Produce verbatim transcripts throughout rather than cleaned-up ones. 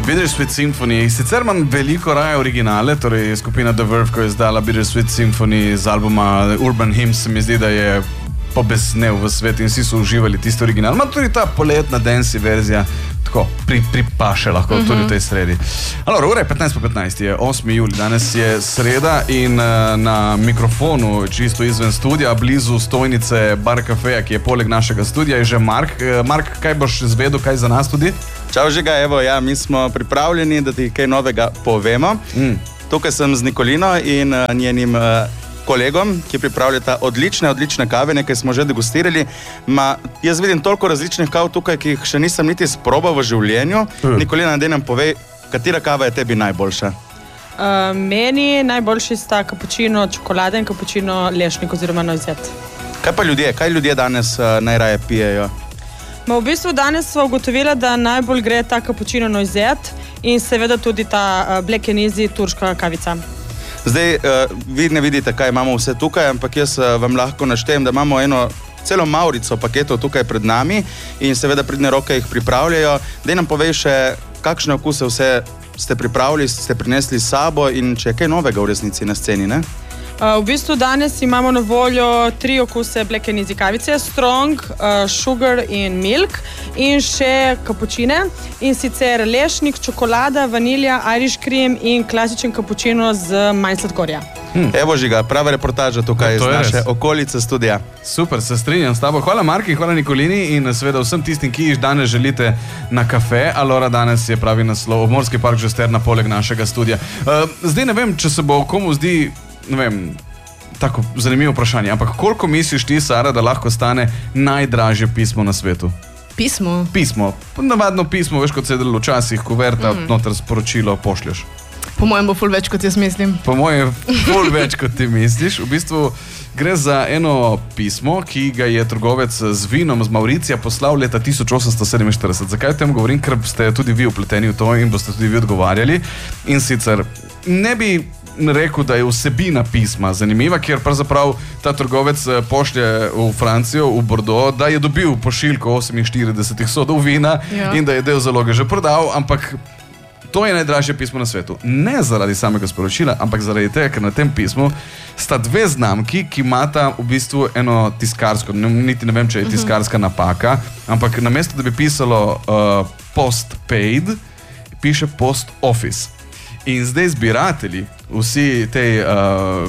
Bittersweet Symphony. Sicer imam veliko raje originale, torej skupina The Verve, ko je izdala Bittersweet Symphony z albuma Urban Hymns, se mi zdi, da je pobesnel v svet in vsi so uživali tisti original. Ma tudi ta poletna dance verzija tako pri, pripaše lahko mm-hmm. tudi v tej sredi. Alor, ura je petnajst po petnajst, je osmi julij, danes je sreda in uh, na mikrofonu, čisto izven studija, blizu stojnice Bar Cafeja, ki je poleg našega studija, je že Mark. Uh, Mark, kaj boš izvedel, kaj za nas tudi? Čau, Žiga, evo, ja, mi smo pripravljeni, da ti kaj novega povemo. Mm. Tukaj sem z Nikolino in uh, njenim uh, kolegom, ki pripravljata odlične, odlične kave, nekaj smo že degustirali. Ma, jaz vidim toliko različnih kav tukaj, ki jih še nisem niti sprobal v življenju. Mm. Nikolina, daj nam povej, katera kava je tebi najboljša? Uh, meni najboljši sta kapučino čokolade in kapučino lešnik oziroma noizet. Kaj pa ljudje? Kaj ljudje danes uh, najraje pijejo? Ma v bistvu danes smo ugotovili, da najbolj gre ta kapučino noizet in seveda tudi ta uh, Black and Easy turška kavica. Zdaj, uh, vi ne vidite, kaj imamo vse tukaj, ampak jaz uh, vam lahko naštejem, da imamo eno celo maurico paketov tukaj pred nami in seveda pridne roke jih pripravljajo. Daj nam povej še, kakšne okuse vse ste pripravili, ste prinesli s sabo in če je kaj novega v resnici na sceni, ne? Uh, v bistvu danes imamo na voljo tri okuse Black and Easy kavice, Strong, uh, Sugar in Milk in še kapučine in sicer lešnik, čokolada, vanilja, Irish cream in klasičen kapučino z manj sladkorja. Hmm. Evo, Žiga, prava reportaža tukaj iz naše okolice studija. Super, se strinjam s tabo. Hvala Marki, hvala Nikolini in seveda vsem tistim, ki jih danes želite na kafe. Alora, danes je pravi naslov Obmorski park Žusterna poleg našega studija. Uh, zdaj ne vem, če se bo komu zdi, ne vem, tako zanimivo vprašanje, ampak koliko misliš ti, Sara, da lahko stane najdražje pismo na svetu? Pismo? Pismo. Navadno pismo, veš, kot se je delalo včasih, kuverta, mm. noter sporočilo pošlješ. Po mojem bo ful več, kot jaz mislim. Po mojem ful več, kot ti misliš. V bistvu gre za eno pismo, ki ga je trgovec z vinom z Mauricija poslal leta tisoč osemsto sedeminštirideset. Zakaj o tem govorim? Ker ste tudi vi vpleteni v to in boste tudi vi odgovarjali. In sicer ne bi rekel, da je vsebina pisma zanimiva, ker pravzaprav ta trgovec pošlje v Francijo, v Bordeaux, da je dobil pošiljko oseminštirideset sodov vina ja. In da je del zaloge že prodal, ampak to je najdražje pismo na svetu. Ne zaradi samega sporočila, ampak zaradi tega, ker na tem pismu sta dve znamki, ki imata v bistvu eno tiskarsko, niti ne vem, če je tiskarska napaka, ampak namesto, da bi pisalo uh, postpaid, piše post office. In zdaj zbiratelji, vsi tej, uh,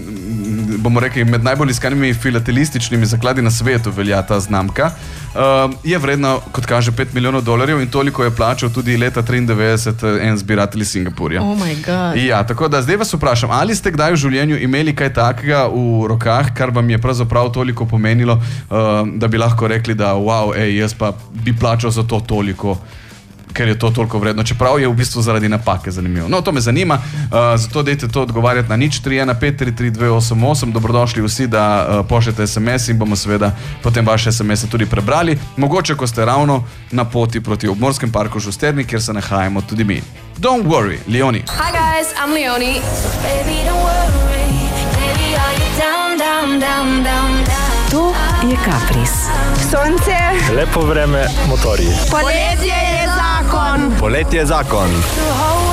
bomo rekli, med najbolj iskanimi filatelističnimi zakladi na svetu velja ta znamka, uh, je vredna, kot kaže, pet milijonov dolarjev in toliko je plačal tudi leta triindevetdeset en zbiratelj iz Singapurja. Oh my god. Ja, tako da zdaj vas vprašam, ali ste kdaj v življenju imeli kaj takega v rokah, kar vam je pravzaprav toliko pomenilo, uh, da bi lahko rekli, da wow, ej, jaz pa bi plačal za to toliko, ker je to toliko vredno, čeprav je v bistvu zaradi napake zanimivo. No, to me zanima, uh, zato dejte to odgovarjati na nič tri ena pet tri tri dve osem osem. Dobrodošli vsi, da uh, pošljete es em es in bomo seveda potem vaše es em ese tudi prebrali. Mogoče, ko ste ravno na poti proti Obmorskem parku Žusterni, kjer se nahajamo tudi mi. Don't worry, Leoni. Hi guys, I'm Leoni. So baby, don't worry. Baby, are you down, down, down, down, down? To je Kapris. Sonce. Lepo vreme, motorji. Poletje je zakon. Poletje je zakon.